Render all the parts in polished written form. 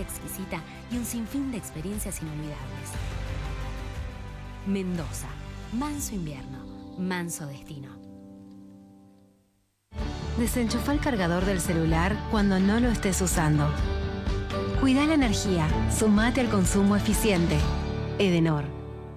exquisita y un sinfín de experiencias inolvidables. Mendoza, manso invierno, manso destino. Desenchufa el cargador del celular cuando no lo estés usando. Cuida la energía, sumate al consumo eficiente. Edenor.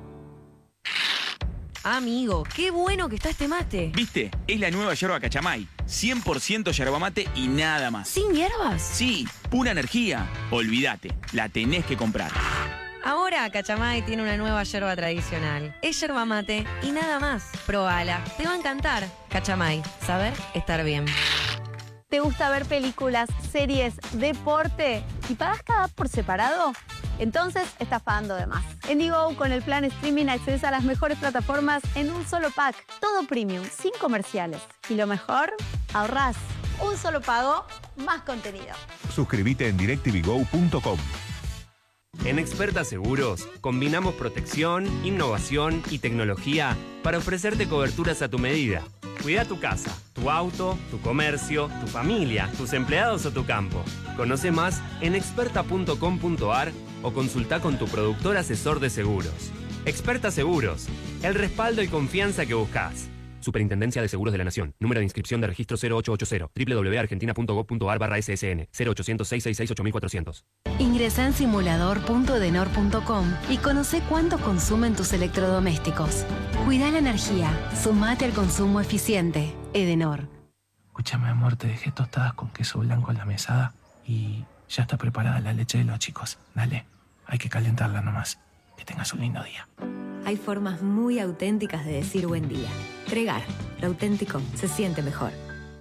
Amigo, qué bueno que está este mate. ¿Viste? Es la nueva yerba Cachamay. 100% yerba mate y nada más. ¿Sin hierbas? Sí, pura energía. Olvídate, la tenés que comprar. Ahora Cachamay tiene una nueva yerba tradicional. Es yerba mate y nada más. Probala, te va a encantar. Cachamay, saber estar bien. ¿Te gusta ver películas, series, deporte y pagas cada app por separado? Entonces estás pagando de más. En Digo, con el plan streaming accedes a las mejores plataformas en un solo pack. Todo premium, sin comerciales. Y lo mejor, ahorrás. Un solo pago, más contenido. Suscríbete en directvgo.com. En Experta Seguros, combinamos protección, innovación y tecnología para ofrecerte coberturas a tu medida. Cuida tu casa, tu auto, tu comercio, tu familia, tus empleados o tu campo. Conoce más en experta.com.ar o consulta con tu productor asesor de seguros. Experta Seguros, el respaldo y confianza que buscas. Superintendencia de Seguros de la Nación. Número de inscripción de registro 0880. www.argentina.gov.ar/ssn 0800-666-8400. Ingresa en simulador.edenor.com y conoce cuánto consumen tus electrodomésticos. Cuida la energía, sumate al consumo eficiente. Edenor. Escúchame, amor, te dejé tostadas con queso blanco en la mesada y ya está preparada la leche de los chicos. Dale, hay que calentarla nomás. Que tengas un lindo día. Hay formas muy auténticas de decir buen día. Tregar, lo auténtico se siente mejor.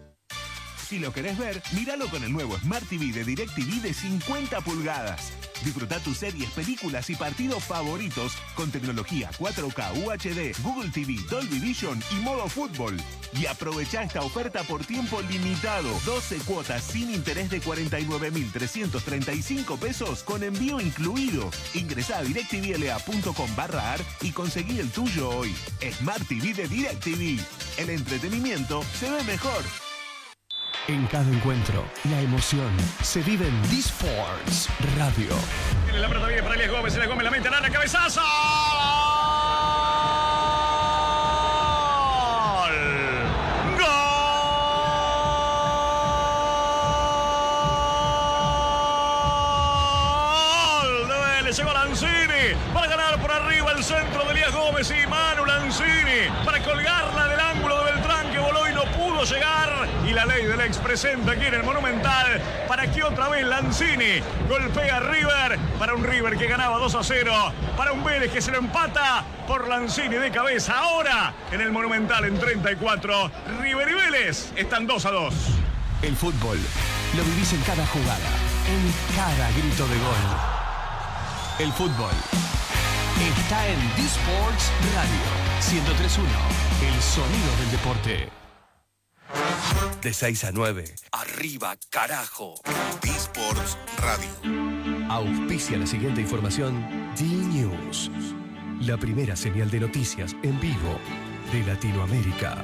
Si lo querés ver, míralo con el nuevo Smart TV de DirecTV de 50 pulgadas. Disfruta tus series, películas y partidos favoritos con tecnología 4K UHD, Google TV, Dolby Vision y modo fútbol. Y aprovecha esta oferta por tiempo limitado. 12 cuotas sin interés de 49.335 pesos con envío incluido. Ingresá a directvla.com/ar y conseguí el tuyo hoy. Smart TV de DirecTV. El entretenimiento se ve mejor. En cada encuentro, la emoción se vive en D-Sports Radio. Tiene la pelota bien para Elías Gómez, la mente, la cabezazo. ¡Gol! ¡Gol! De Vélez, llegó Lanzini para ganar por arriba el centro de Elías Gómez y Manu Lanzini para colgarla del ángulo de Beltrán que voló y no pudo llegar. Y la ley del ex presente aquí en el Monumental para que otra vez Lanzini golpee a River, para un River que ganaba 2-0, para un Vélez que se lo empata por Lanzini de cabeza. Ahora en el Monumental en 34, River y Vélez están 2-2. El fútbol lo vivís en cada jugada, en cada grito de gol. El fútbol está en D-Sports Radio 103.1, el sonido del deporte. De 6 a 9. Arriba, carajo. D-Sports Radio. Auspicia la siguiente información. D-News. La primera señal de noticias en vivo de Latinoamérica.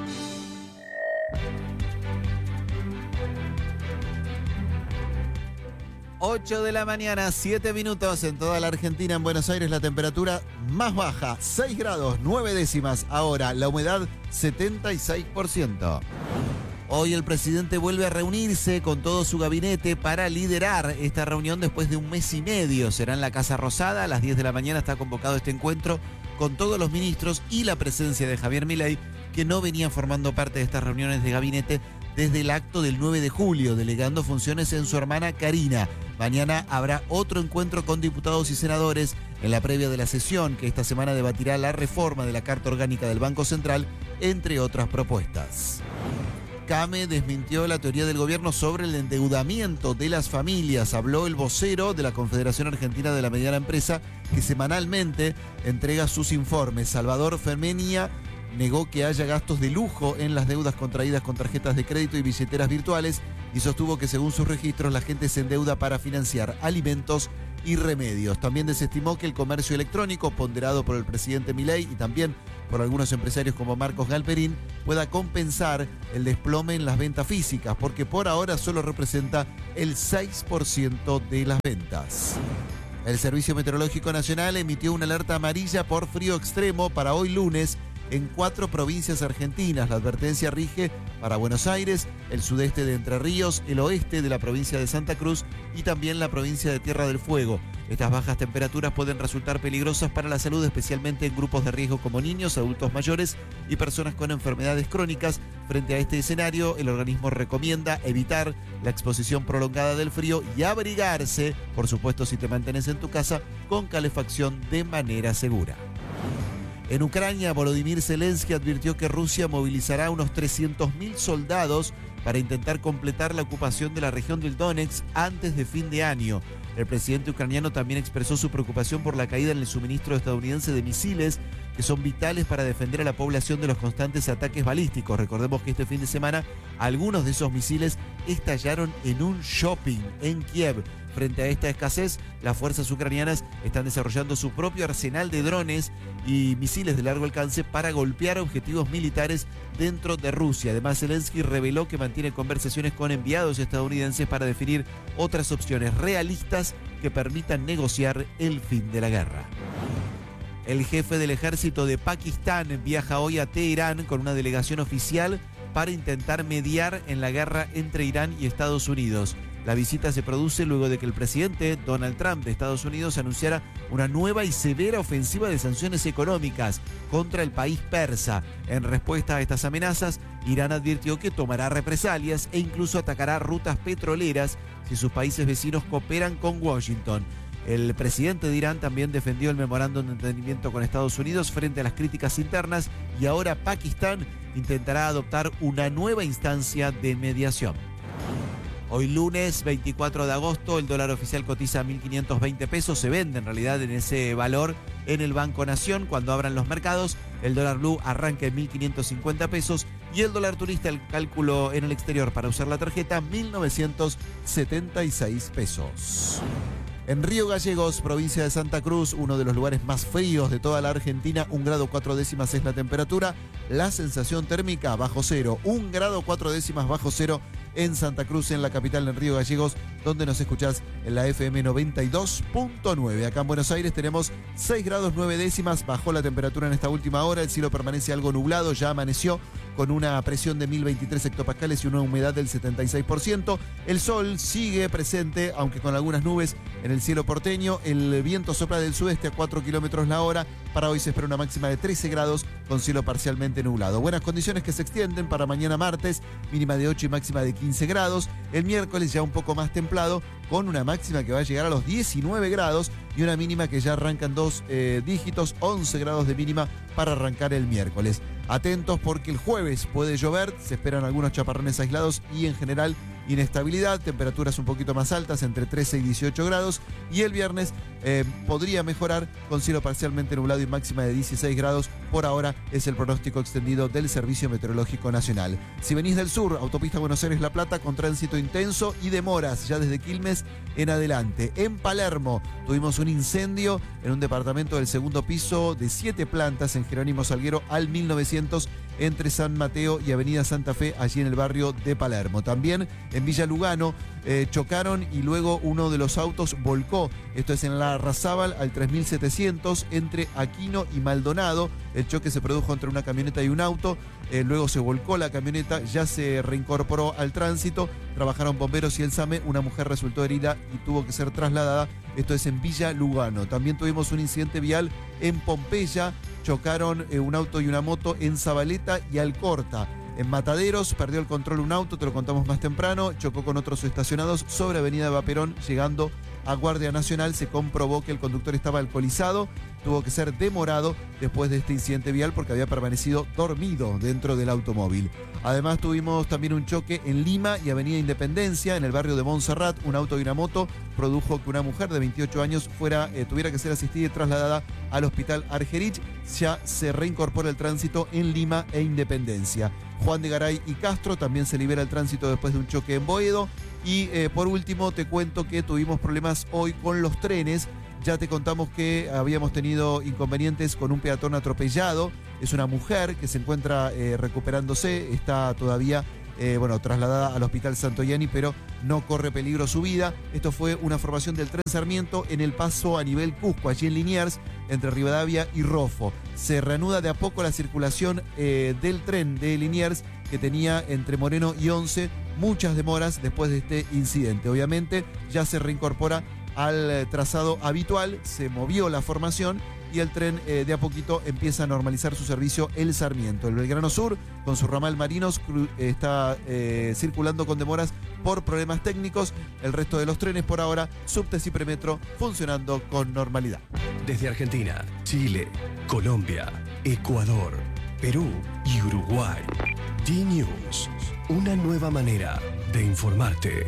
Ocho de la mañana, 7 minutos en toda la Argentina. En Buenos Aires la temperatura más baja, 6 grados, 9 décimas. Ahora la humedad 76%. Hoy el presidente vuelve a reunirse con todo su gabinete para liderar esta reunión después de un mes y medio. Será en la Casa Rosada, a las 10 de la mañana está convocado este encuentro con todos los ministros y la presencia de Javier Milei, que no venía formando parte de estas reuniones de gabinete desde el acto del 9 de julio, delegando funciones en su hermana Karina. Mañana habrá otro encuentro con diputados y senadores en la previa de la sesión, que esta semana debatirá la reforma de la Carta Orgánica del Banco Central, entre otras propuestas. CAME desmintió la teoría del gobierno sobre el endeudamiento de las familias. Habló el vocero de la Confederación Argentina de la Mediana Empresa, que semanalmente entrega sus informes. Salvador Fermenia negó que haya gastos de lujo en las deudas contraídas con tarjetas de crédito y billeteras virtuales y sostuvo que según sus registros la gente se endeuda para financiar alimentos y remedios. También desestimó que el comercio electrónico, ponderado por el presidente Milei y también por algunos empresarios como Marcos Galperín, pueda compensar el desplome en las ventas físicas, porque por ahora solo representa el 6% de las ventas. El Servicio Meteorológico Nacional emitió una alerta amarilla por frío extremo para hoy lunes en 4 provincias argentinas. La advertencia rige para Buenos Aires, el sudeste de Entre Ríos, el oeste de la provincia de Santa Cruz y también la provincia de Tierra del Fuego. Estas bajas temperaturas pueden resultar peligrosas para la salud, especialmente en grupos de riesgo como niños, adultos mayores y personas con enfermedades crónicas. Frente a este escenario, el organismo recomienda evitar la exposición prolongada del frío y abrigarse, por supuesto si te mantienes en tu casa, con calefacción de manera segura. En Ucrania, Volodymyr Zelensky advirtió que Rusia movilizará unos 300.000 soldados para intentar completar la ocupación de la región del Donetsk antes de fin de año. El presidente ucraniano también expresó su preocupación por la caída en el suministro estadounidense de misiles que son vitales para defender a la población de los constantes ataques balísticos. Recordemos que este fin de semana algunos de esos misiles estallaron en un shopping en Kiev. Frente a esta escasez, las fuerzas ucranianas están desarrollando su propio arsenal de drones y misiles de largo alcance para golpear objetivos militares dentro de Rusia. Además, Zelensky reveló que mantiene conversaciones con enviados estadounidenses para definir otras opciones realistas que permitan negociar el fin de la guerra. El jefe del ejército de Pakistán viaja hoy a Teherán con una delegación oficial para intentar mediar en la guerra entre Irán y Estados Unidos. La visita se produce luego de que el presidente Donald Trump de Estados Unidos anunciara una nueva y severa ofensiva de sanciones económicas contra el país persa. En respuesta a estas amenazas, Irán advirtió que tomará represalias e incluso atacará rutas petroleras si sus países vecinos cooperan con Washington. El presidente de Irán también defendió el memorándum de entendimiento con Estados Unidos frente a las críticas internas y ahora Pakistán intentará adoptar una nueva instancia de mediación. Hoy lunes 24 de agosto el dólar oficial cotiza a 1.520 pesos, se vende en realidad en ese valor en el Banco Nación. Cuando abran los mercados, el dólar blue arranca en 1.550 pesos y el dólar turista, el cálculo en el exterior para usar la tarjeta, 1.976 pesos. En Río Gallegos, provincia de Santa Cruz, uno de los lugares más fríos de toda la Argentina, 1 grado 4 décimas es la temperatura. La sensación térmica bajo cero, 1 grado 4 décimas bajo cero en Santa Cruz, en la capital, en Río Gallegos, donde nos escuchás en la FM 92.9. Acá en Buenos Aires tenemos 6 grados 9 décimas, bajó la temperatura en esta última hora, el cielo permanece algo nublado, ya amaneció con una presión de 1023 hectopascales y una humedad del 76%. El sol sigue presente, aunque con algunas nubes en el cielo porteño. El viento sopla del sudeste a 4 kilómetros la hora. Para hoy se espera una máxima de 13 grados con cielo parcialmente nublado. Buenas condiciones que se extienden para mañana martes, mínima de 8 y máxima de 15 grados. El miércoles ya un poco más templado, con una máxima que va a llegar a los 19 grados y una mínima que ya arranca en 2 dígitos, 11 grados de mínima para arrancar el miércoles. Atentos porque el jueves puede llover, se esperan algunos chaparrones aislados y en general inestabilidad, temperaturas un poquito más altas, entre 13 y 18 grados, y el viernes podría mejorar con cielo parcialmente nublado y máxima de 16 grados. Por ahora es el pronóstico extendido del Servicio Meteorológico Nacional. Si venís del sur, autopista Buenos Aires-La Plata con tránsito intenso y demoras ya desde Quilmes en adelante. En Palermo tuvimos un incendio en un departamento del segundo piso de 7 plantas en Jerónimo Salguero al 1900 entre San Mateo y Avenida Santa Fe, allí en el barrio de Palermo. También en Villa Lugano chocaron y luego uno de los autos volcó. Esto es en la Arrazábal al 3700 entre Aquino y Maldonado. El choque se produjo entre una camioneta y un auto. Luego se volcó la camioneta, ya se reincorporó al tránsito. Trabajaron bomberos y el SAME. Una mujer resultó herida y tuvo que ser trasladada. Esto es en Villa Lugano. También tuvimos un incidente vial en Pompeya. Chocaron un auto y una moto en Zabaleta y Alcorta. En Mataderos perdió el control un auto, te lo contamos más temprano, chocó con otros estacionados sobre Avenida Vaperón, llegando a Guardia Nacional. Se comprobó que el conductor estaba alcoholizado, tuvo que ser demorado después de este incidente vial porque había permanecido dormido dentro del automóvil. Además tuvimos también un choque en Lima y Avenida Independencia, en el barrio de Montserrat. Un auto y una moto produjo que una mujer de 28 años tuviera que ser asistida y trasladada al hospital Argerich. Ya se reincorpora el tránsito en Lima e Independencia. Juan de Garay y Castro también se libera el tránsito después de un choque en Boedo. Y por último te cuento que tuvimos problemas hoy con los trenes. Ya te contamos que habíamos tenido inconvenientes con un peatón atropellado. Es una mujer que se encuentra recuperándose, está todavía trasladada al Hospital Santoyani, pero no corre peligro su vida. Esto fue una formación del tren Sarmiento en el paso a nivel Cusco, allí en Liniers, entre Rivadavia y Rofo. Se reanuda de a poco la circulación del tren de Liniers, que tenía entre Moreno y 11 muchas demoras después de este incidente. Obviamente ya se reincorpora al trazado habitual, se movió la formación y el tren de a poquito empieza a normalizar su servicio el Sarmiento. El Belgrano Sur, con su ramal Marinos, está circulando con demoras por problemas técnicos. El resto de los trenes por ahora, subtes y premetro, funcionando con normalidad. Desde Argentina, Chile, Colombia, Ecuador, Perú y Uruguay. D-News, una nueva manera de informarte.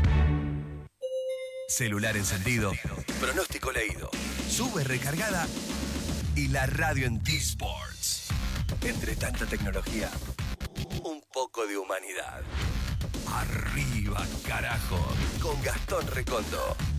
Celular encendido, pronóstico leído, sube recargada y la radio en D-Sports. Entre tanta tecnología, un poco de humanidad. Arriba, carajo, con Gastón Recondo.